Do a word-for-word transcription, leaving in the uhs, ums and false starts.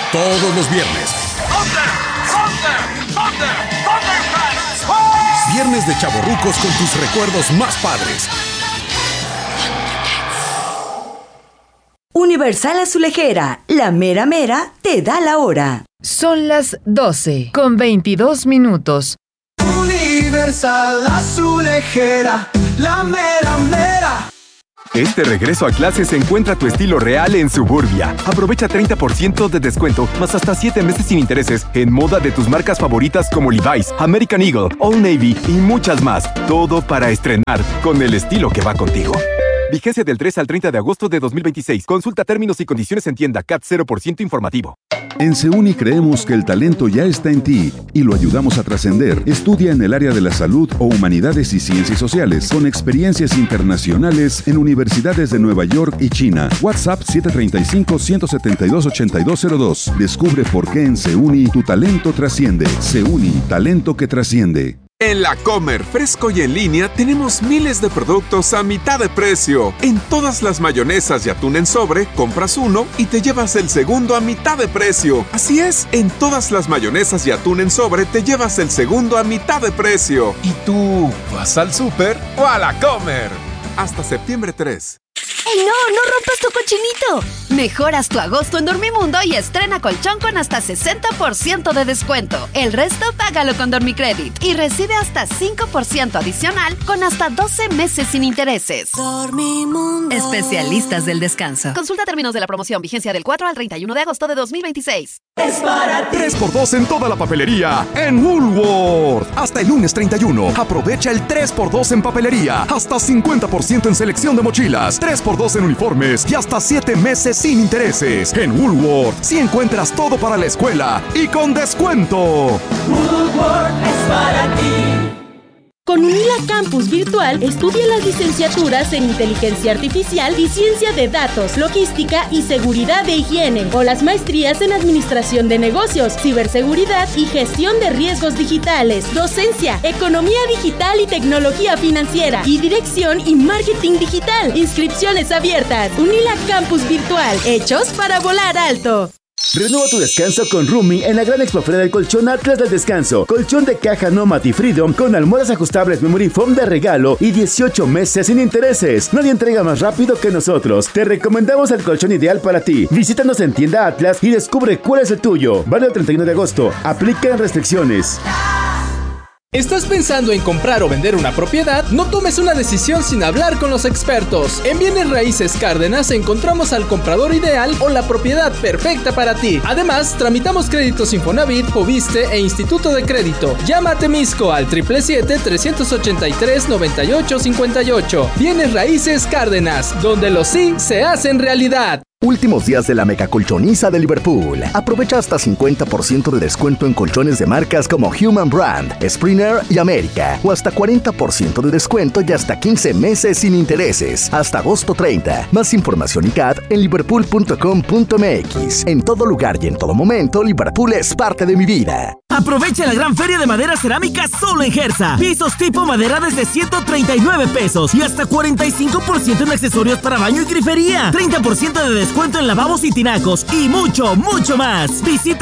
Todos los viernes. Thunder, Thunder, Thunder, Thundercats. Viernes de chavorrucos con tus recuerdos más padres. Universal Azulejera, la mera mera te da la hora. Son las doce con veintidós minutos. Universal Azulejera, la mera mera. Este regreso a clases encuentra tu estilo real en Suburbia. Aprovecha treinta por ciento de descuento, más hasta siete meses sin intereses, en moda de tus marcas favoritas como Levi's, American Eagle, Old Navy y muchas más. Todo para estrenar con el estilo que va contigo. Vigencia del tres al treinta de agosto de dos mil veintiséis. Consulta términos y condiciones en tienda. C A T cero por ciento informativo. En SEUNI creemos que el talento ya está en ti y lo ayudamos a trascender. Estudia en el área de la salud o humanidades y ciencias sociales con experiencias internacionales en universidades de Nueva York y China. WhatsApp siete tres cinco, uno siete dos, ocho dos cero dos. Descubre por qué en SEUNI tu talento trasciende. SEUNI, talento que trasciende. En La Comer, fresco y en línea, tenemos miles de productos a mitad de precio. En todas las mayonesas y atún en sobre, compras uno y te llevas el segundo a mitad de precio. Así es, en todas las mayonesas y atún en sobre, te llevas el segundo a mitad de precio. ¿Y tú vas al súper o a La Comer? Hasta septiembre tres. ¡Ey, no! ¡No rompas tu cochinito! Mejoras tu agosto en Dormimundo y estrena colchón con hasta sesenta por ciento de descuento. El resto págalo con Dormicredit y recibe hasta cinco por ciento adicional con hasta doce meses sin intereses. Dormimundo. Especialistas del descanso. Consulta términos de la promoción. Vigencia del cuatro al treinta y uno de agosto de dos mil veintiséis. Es para ti. tres por dos en toda la papelería en Woolworth. Hasta el lunes treinta y uno. Aprovecha el tres por dos en papelería. Hasta cincuenta por ciento en selección de mochilas. tres por dos en uniformes y hasta siete meses sin intereses. En Woolworth sí encuentras todo para la escuela y con descuento. Woolworth es para ti. Con UNILA Campus Virtual, estudia las licenciaturas en Inteligencia Artificial y Ciencia de Datos, Logística y Seguridad de Higiene, o las maestrías en Administración de Negocios, Ciberseguridad y Gestión de Riesgos Digitales, Docencia, Economía Digital y Tecnología Financiera, y Dirección y Marketing Digital. Inscripciones abiertas. UNILA Campus Virtual, hechos para volar alto. Renueva tu descanso con Rumi en la gran expoferia del colchón Atlas del Descanso. Colchón de caja Nomad y Freedom con almohadas ajustables Memory Foam de regalo y dieciocho meses sin intereses. Nadie entrega más rápido que nosotros. Te recomendamos el colchón ideal para ti. Visítanos en tienda Atlas y descubre cuál es el tuyo. Vale el treinta y uno de agosto. Aplican restricciones. ¿Estás pensando en comprar o vender una propiedad? No tomes una decisión sin hablar con los expertos. En Bienes Raíces Cárdenas encontramos al comprador ideal o la propiedad perfecta para ti. Además, tramitamos créditos Infonavit, Fobiste e Instituto de Crédito. Llama a Temisco al siete siete siete, tres ocho tres, nueve ocho cinco ocho. Bienes Raíces Cárdenas, donde los sí se hacen realidad. Últimos días de la mega colchoniza de Liverpool. Aprovecha hasta cincuenta por ciento de descuento en colchones de marcas como Human Brand, Springer y América. O hasta cuarenta por ciento de descuento y hasta quince meses sin intereses. Hasta agosto treinta. Más información y C A D en liverpool punto com punto m x. En todo lugar y en todo momento, Liverpool es parte de mi vida. Aprovecha la gran feria de madera cerámica solo en Gersa. Pisos tipo madera desde ciento treinta y nueve pesos y hasta cuarenta y cinco por ciento en accesorios para baño y grifería. treinta por ciento de descuento en lavabos y tinacos y mucho, mucho más. Visita